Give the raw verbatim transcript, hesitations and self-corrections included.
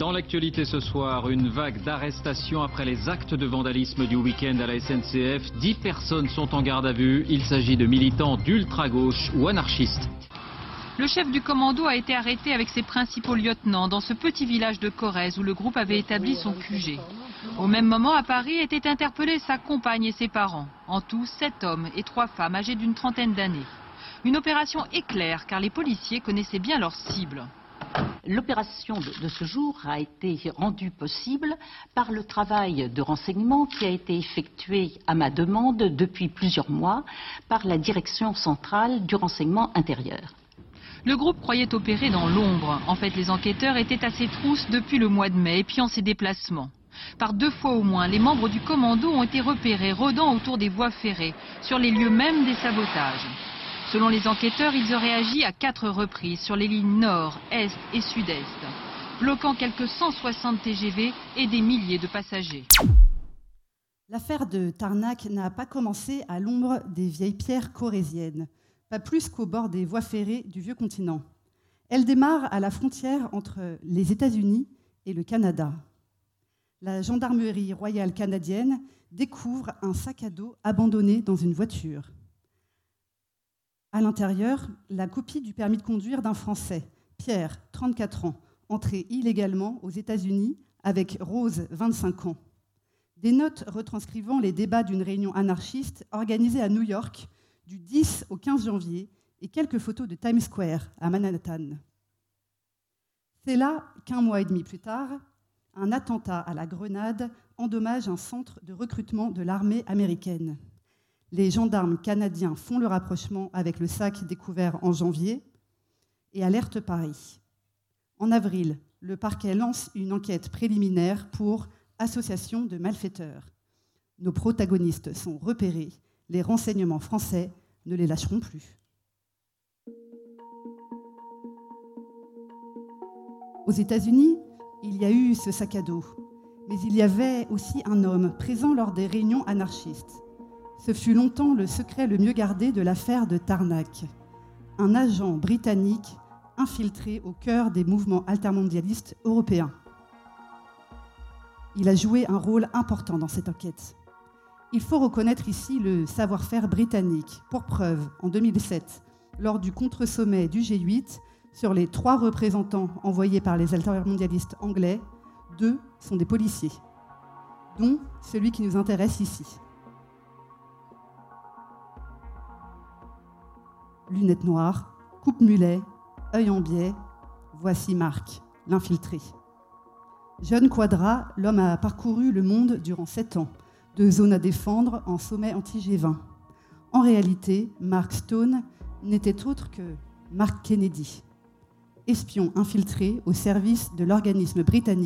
Dans l'actualité ce soir, une vague d'arrestations après les actes de vandalisme du week-end à la S N C F. Dix personnes sont en garde à vue. Il s'agit de militants d'ultra-gauche ou anarchistes. Le chef du commando a été arrêté avec ses principaux lieutenants dans ce petit village de Corrèze où le groupe avait établi son Q G. Au même moment, à Paris, étaient interpellés sa compagne et ses parents. En tout, sept hommes et trois femmes âgées d'une trentaine d'années. Une opération éclair car les policiers connaissaient bien leur cible. L'opération de ce jour a été rendue possible par le travail de renseignement qui a été effectué à ma demande depuis plusieurs mois par la direction centrale du renseignement intérieur. Le groupe croyait opérer dans l'ombre. En fait, les enquêteurs étaient à ses trousses depuis le mois de mai et puis en ses déplacements. Par deux fois au moins, les membres du commando ont été repérés rôdant autour des voies ferrées, sur les lieux mêmes des sabotages. Selon les enquêteurs, ils auraient agi à quatre reprises sur les lignes nord, est et sud-est, bloquant quelques cent soixante T G V et des milliers de passagers. L'affaire de Tarnac n'a pas commencé à l'ombre des vieilles pierres corréziennes, pas plus qu'au bord des voies ferrées du vieux continent. Elle démarre à la frontière entre les États-Unis et le Canada. La gendarmerie royale canadienne découvre un sac à dos abandonné dans une voiture. À l'intérieur, la copie du permis de conduire d'un Français, Pierre, trente-quatre ans, entré illégalement aux États-Unis avec Rose, vingt-cinq ans. Des notes retranscrivant les débats d'une réunion anarchiste organisée à New York du dix au quinze janvier et quelques photos de Times Square à Manhattan. C'est là qu'un mois et demi plus tard, un attentat à la grenade endommage un centre de recrutement de l'armée américaine. Les gendarmes canadiens font le rapprochement avec le sac découvert en janvier et alertent Paris. En avril, le parquet lance une enquête préliminaire pour association de malfaiteurs. Nos protagonistes sont repérés. Les renseignements français ne les lâcheront plus. Aux États-Unis, il y a eu ce sac à dos, mais il y avait aussi un homme présent lors des réunions anarchistes. Ce fut longtemps le secret le mieux gardé de l'affaire de Tarnac. Un agent britannique infiltré au cœur des mouvements altermondialistes européens. Il a joué un rôle important dans cette enquête. Il faut reconnaître ici le savoir-faire britannique. Pour preuve, en deux mille sept, lors du contre-sommet du G huit, sur les trois représentants envoyés par les altermondialistes anglais, deux sont des policiers, dont celui qui nous intéresse ici. Lunettes noires, coupe mulet, œil en biais, voici Marc, l'infiltré. Jeune quadra, l'homme a parcouru le monde durant sept ans, de zone à défendre en sommet anti-G vingt. En réalité, Mark Stone n'était autre que Mark Kennedy, espion infiltré au service de l'organisme britannique